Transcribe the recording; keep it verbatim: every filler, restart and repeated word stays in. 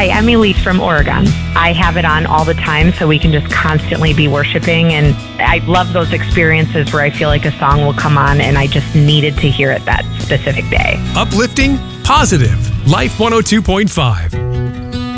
Hi, I'm Elise from Oregon. I have it on all the time so we can just constantly be worshiping. And I love those experiences where I feel like a song will come on and I just needed to hear it that specific day. Uplifting, positive. Life one oh two point five.